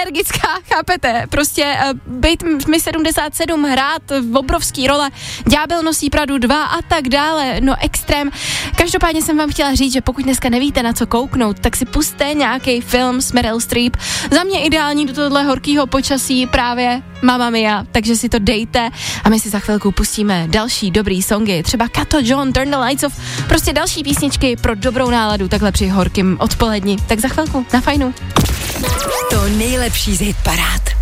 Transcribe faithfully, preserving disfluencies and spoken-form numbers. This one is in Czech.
energická, chápete, prostě uh, být mi sedmdesát sedm, hrát v obrovský role, Ďábel nosí Pradu dva a tak dále, no extrém. Každopádně jsem vám chtěla říct, že pokud dneska nevíte, na co kouknout, tak si pusťte nějaký film s Meryl Streep. Za mě ideální do tohle horkýho počasí právě Mamma Mia, takže si to dejte a my si za chvilku pustíme další dobrý songy, třeba Kato John, Turn the Lights Off, prostě další písničky pro dobrou náladu takhle při horkým odpoledni. Tak za chvilku, na fajnu. To nejlepší z hitparád.